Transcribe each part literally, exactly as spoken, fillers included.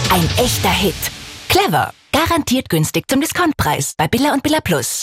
Ein echter Hit. Clever. Garantiert günstig zum Discountpreis bei Billa und Billa Plus.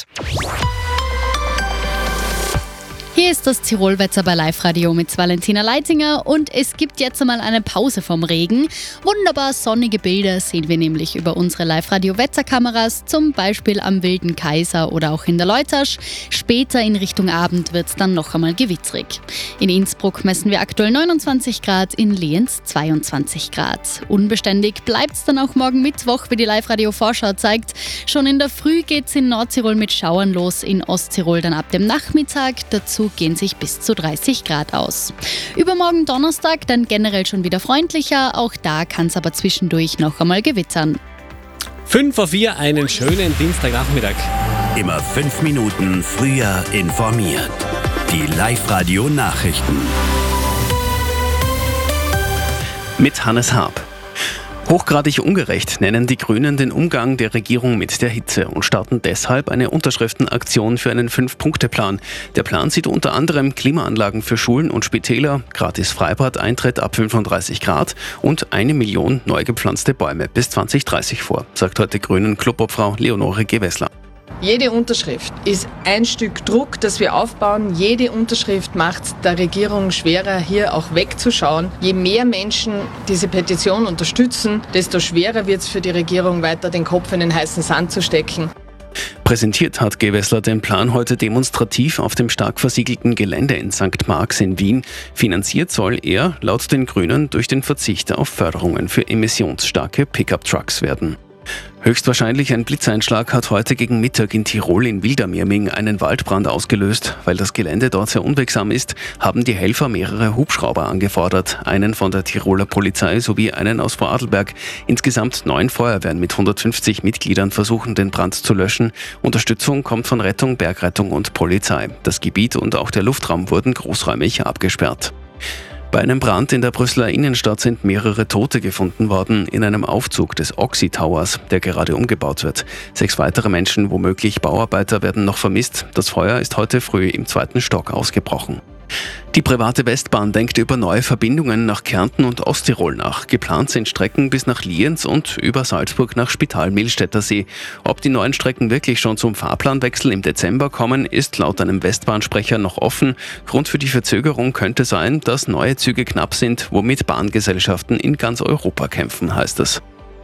Hier ist das Tirolwetter bei Live Radio mit Valentina Leitinger und es gibt jetzt einmal eine Pause vom Regen. Wunderbar sonnige Bilder sehen wir nämlich über unsere Live Radio Wetterkameras, zum Beispiel am Wilden Kaiser oder auch in der Leutasch. Später in Richtung Abend wird es dann noch einmal gewitterig. In Innsbruck messen wir aktuell neunundzwanzig Grad, in Lienz zweiundzwanzig Grad. Unbeständig bleibt es dann auch morgen Mittwoch, wie die Live Radio Vorschau zeigt. Schon in der Früh geht es in Nordtirol mit Schauern los, in Osttirol dann ab dem Nachmittag. Dazu gehen sich bis zu dreißig Grad aus. Übermorgen Donnerstag dann generell schon wieder freundlicher, auch da kann es aber zwischendurch noch einmal gewittern. fünf vor vier, einen schönen Dienstagnachmittag. Immer fünf Minuten früher informiert. Die Live-Radio-Nachrichten. Mit Hannes Harp. Hochgradig ungerecht nennen die Grünen den Umgang der Regierung mit der Hitze und starten deshalb eine Unterschriftenaktion für einen Fünf-Punkte-Plan. Der Plan sieht unter anderem Klimaanlagen für Schulen und Spitäler, gratis Freibad-Eintritt ab fünfunddreißig Grad und eine Million neu gepflanzte Bäume bis zwanzig dreißig vor, sagt heute Grünen-Clubobfrau Leonore Gewessler. Jede Unterschrift ist ein Stück Druck, das wir aufbauen. Jede Unterschrift macht es der Regierung schwerer, hier auch wegzuschauen. Je mehr Menschen diese Petition unterstützen, desto schwerer wird es für die Regierung, weiter den Kopf in den heißen Sand zu stecken. Präsentiert hat Gewessler den Plan heute demonstrativ auf dem stark versiegelten Gelände in Sankt Marx in Wien. Finanziert soll er, laut den Grünen, durch den Verzicht auf Förderungen für emissionsstarke Pickup-Trucks werden. Höchstwahrscheinlich ein Blitzeinschlag hat heute gegen Mittag in Tirol in Wildermirming einen Waldbrand ausgelöst. Weil das Gelände dort sehr unwegsam ist, haben die Helfer mehrere Hubschrauber angefordert. Einen von der Tiroler Polizei sowie einen aus Vorarlberg. Insgesamt neun Feuerwehren mit hundertfünfzig Mitgliedern versuchen, den Brand zu löschen. Unterstützung kommt von Rettung, Bergrettung und Polizei. Das Gebiet und auch der Luftraum wurden großräumig abgesperrt. Bei einem Brand in der Brüsseler Innenstadt sind mehrere Tote gefunden worden in einem Aufzug des Oxy Towers, der gerade umgebaut wird. Sechs weitere Menschen, womöglich Bauarbeiter, werden noch vermisst. Das Feuer ist heute früh im zweiten Stock ausgebrochen. Die private Westbahn denkt über neue Verbindungen nach Kärnten und Osttirol nach. Geplant sind Strecken bis nach Lienz und über Salzburg nach Spital-Mehlstädter-See. Ob die neuen Strecken wirklich schon zum Fahrplanwechsel im Dezember kommen, ist laut einem Westbahnsprecher noch offen. Grund für die Verzögerung könnte sein, dass neue Züge knapp sind, womit Bahngesellschaften in ganz Europa kämpfen, heißt es.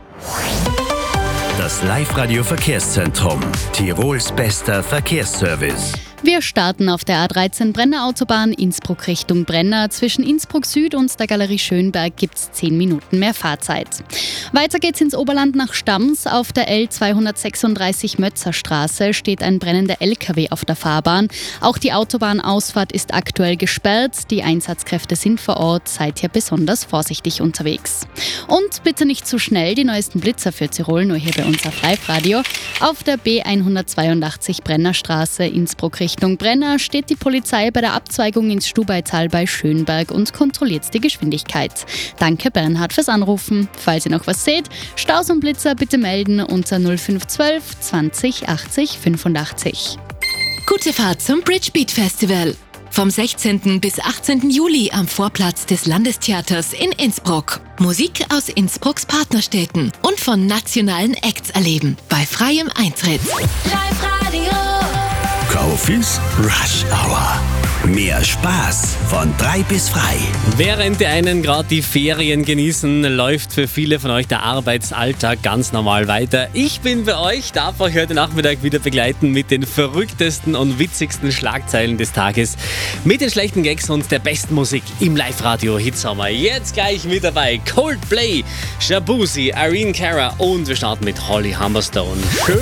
Das Live-Radio-Verkehrszentrum. Tirols bester Verkehrsservice. Wir starten auf der A dreizehn Brenner Autobahn Innsbruck Richtung Brenner. Zwischen Innsbruck Süd und der Galerie Schönberg gibt es zehn Minuten mehr Fahrzeit. Weiter geht's ins Oberland nach Stams. Auf der L zweihundertsechsunddreißig Mötzerstraße steht ein brennender L K W auf der Fahrbahn. Auch die Autobahnausfahrt ist aktuell gesperrt. Die Einsatzkräfte sind vor Ort. Seid hier besonders vorsichtig unterwegs. Und bitte nicht zu schnell. Die neuesten Blitzer für Tirol nur hier bei uns auf Live Radio. Auf der B hundertzweiundachtzig Brennerstraße Innsbruck Richtung Richtung Brenner steht die Polizei bei der Abzweigung ins Stubaital bei Schönberg und kontrolliert die Geschwindigkeit. Danke Bernhard fürs Anrufen. Falls ihr noch was seht, Staus und Blitzer bitte melden unter null fünf zwölf zwanzig achtzig fünfundachtzig. Gute Fahrt zum Bridge Beat Festival. Vom sechzehnten bis achtzehnten Juli am Vorplatz des Landestheaters in Innsbruck. Musik aus Innsbrucks Partnerstädten und von nationalen Acts erleben. Bei freiem Eintritt. Live Radio. Kaufis Rush Hour. Mehr Spaß von drei bis frei. Während die einen gerade die Ferien genießen, läuft für viele von euch der Arbeitsalltag ganz normal weiter. Ich bin für euch, darf euch heute Nachmittag wieder begleiten mit den verrücktesten und witzigsten Schlagzeilen des Tages, mit den schlechten Gags und der besten Musik im Live-Radio-Hitsommer. Jetzt gleich mit dabei Coldplay, Shabuzi, Irene Cara und wir starten mit Holly Humberstone. Schön